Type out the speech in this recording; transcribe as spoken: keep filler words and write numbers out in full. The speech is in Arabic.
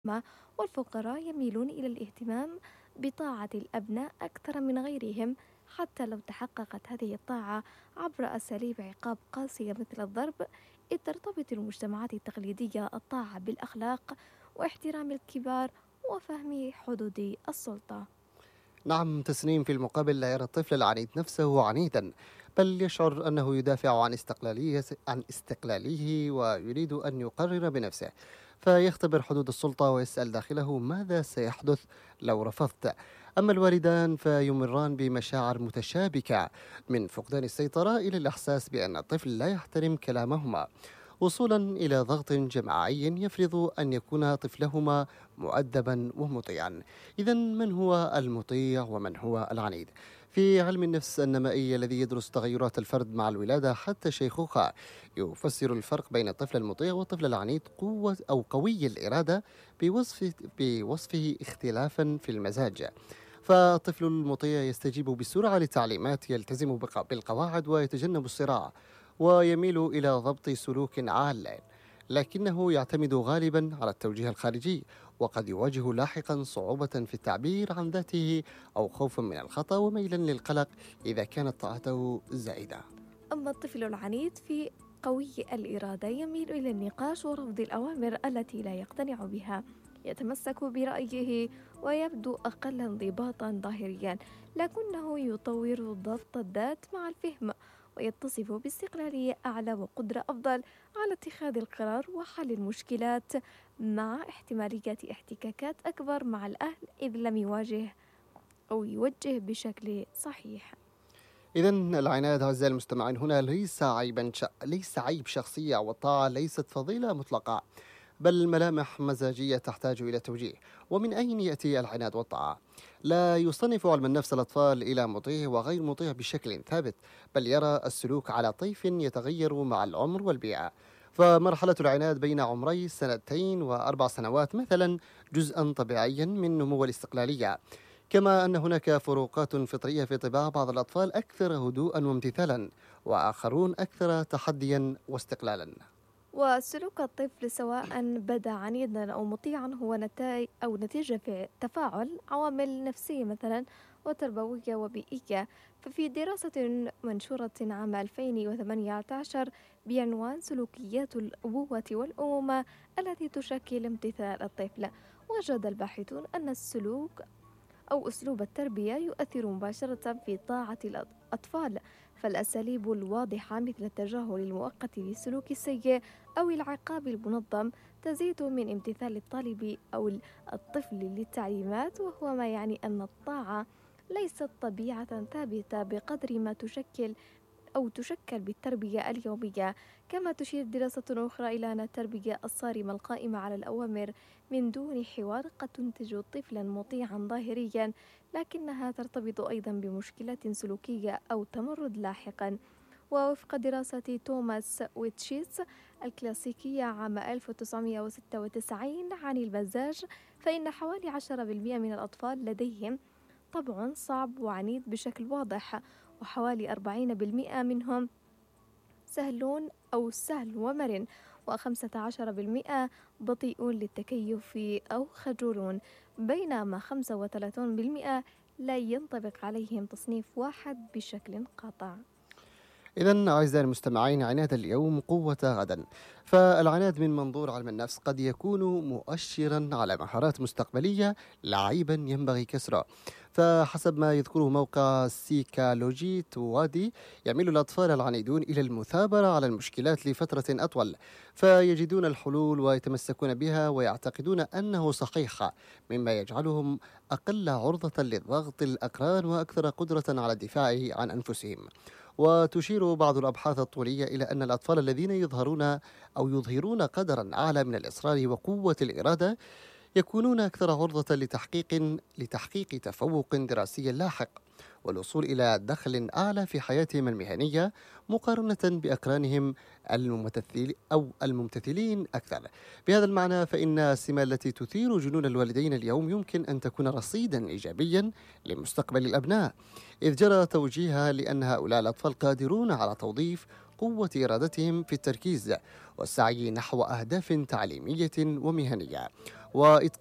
ما والفقراء يميلون إلى الاهتمام بطاعة الأبناء أكثر من غيرهم، حتى لو تحققت هذه الطاعة عبر أساليب عقاب قاسية مثل الضرب، إذ ترتبط المجتمعات التقليدية الطاعة بالأخلاق واحترام الكبار وفهم حدود السلطة. نعم، تسنيم في المقابل لا يرى الطفل العنيد نفسه عنيدا، بل يشعر أنه يدافع عن استقلالية عن استقلاله ويريد أن يقرر بنفسه، فيختبر حدود السلطة ويسأل داخله ماذا سيحدث لو رفضت. أما الوالدان فيمران بمشاعر متشابكة، من فقدان السيطرة إلى الإحساس بأن الطفل لا يحترم كلامهما، وصولا إلى ضغط جماعي يفرض أن يكون طفلهما مؤدبا ومطيعا. إذا من هو المطيع ومن هو العنيد؟ في علم النفس النمائي الذي يدرس تغيرات الفرد مع الولادة حتى الشيخوخة، يفسر الفرق بين الطفل المطيع والطفل العنيد قوة أو قوي الإرادة بوصف بوصفه اختلافا في المزاج. فالطفل المطيع يستجيب بسرعة للتعليمات، يلتزم بق- بالقواعد ويتجنب الصراع، ويميل إلى ضبط سلوك عال، لكنه يعتمد غالبا على التوجيه الخارجي، وقد يواجه لاحقا صعوبة في التعبير عن ذاته أو خوفا من الخطأ وميلا للقلق إذا كانت طاعته زائدة. أما الطفل العنيد في قوي الإرادة يميل إلى النقاش ورفض الأوامر التي لا يقتنع بها، يتمسك برأيه ويبدو أقل انضباطا ظاهريا، لكنه يطور ضبط الذات مع الفهم، ويتصف باستقلالية أعلى وقدرة أفضل على اتخاذ القرار وحل المشكلات، مع احتمالية احتكاكات أكبر مع الأهل إذ لم يواجه أو يوجه بشكل صحيح. إذا العناد أعزائي المستمعين هنا ليس عيبا ش... ليس عيب شخصية، والطاعة ليست فضيلة مطلقة، بل ملامح مزاجية تحتاج إلى توجيه. ومن أين يأتي العناد والطاعة؟ لا يصنف علم النفس الأطفال إلى مطيع وغير مطيع بشكل ثابت، بل يرى السلوك على طيف يتغير مع العمر والبيئة. فمرحلة العناد بين عمري سنتين وأربع سنوات مثلا جزءا طبيعيا من نمو الاستقلالية، كما أن هناك فروقات فطرية في طباع بعض الأطفال أكثر هدوءا وامتثالا، وآخرون أكثر تحديا واستقلالا. وسلوك الطفل سواء بدا عنيدا أو مطيعا هو نتائج أو نتيجة في تفاعل عوامل نفسية مثلا وتربوية وبيئية. ففي دراسة منشورة عام ألفين وثمانية عشر بعنوان سلوكيات الأبوة والأمومة التي تشكل امتثال الطفل، وجد الباحثون أن السلوك أو أسلوب التربية يؤثر مباشرة في طاعة الأطفال، فالأساليب الواضحة مثل التجاهل المؤقت للسلوك السيء أو العقاب المنظم تزيد من امتثال الطالب أو الطفل للتعليمات، وهو ما يعني أن الطاعة ليست طبيعة ثابتة بقدر ما تشكل أو تشكل بالتربية اليومية. كما تشير دراسة أخرى إلى أن التربية الصارمة القائمة على الأوامر من دون حوار قد تنتج طفلا مطيعا ظاهريا، لكنها ترتبط أيضا بمشكلات سلوكية أو تمرد لاحقا. ووفق دراسة توماس ويتشيتس الكلاسيكية عام ألف وتسعمائة وستة وتسعين عن المزاج، فإن حوالي عشرة بالمئة من الأطفال لديهم طبع صعب وعنيد بشكل واضح، وحوالي أربعين بالمئة منهم سهلون أو سهل ومرن، وخمسة عشر بالمئة بطيئون للتكيف أو خجولون، بينما خمسة وثلاثون بالمئة لا ينطبق عليهم تصنيف واحد بشكل قاطع. إذا أعزائي المستمعين، عناد اليوم قوة غدا. فالعناد من منظور علم النفس قد يكون مؤشرا على مهارات مستقبلية لعيبا ينبغي كسرها. فحسب ما يذكره موقع سيكالوجي توادي، يميل الأطفال العنيدون إلى المثابرة على المشكلات لفترة أطول، فيجدون الحلول ويتمسكون بها ويعتقدون أنه صحيح، مما يجعلهم أقل عرضة للضغط الأقران وأكثر قدرة على الدفاع عن أنفسهم. وتشير بعض الأبحاث الطولية إلى أن الأطفال الذين يظهرون أو يظهرون قدرا أعلى من الإصرار وقوة الإرادة يكونون أكثر عرضة لتحقيق لتحقيق تفوق دراسي لاحق، والوصول إلى دخل أعلى في حياتهم المهنية مقارنة بأقرانهم الممتثل أو الممتثلين أكثر. بهذا المعنى فإن السمة التي تثير جنون الوالدين اليوم يمكن أن تكون رصيدا إيجابيا لمستقبل الأبناء، إذ جرى توجيهها لأن هؤلاء الأطفال قادرون على توظيف قوة إرادتهم في التركيز والسعي نحو أهداف تعليمية ومهنية، وإتقان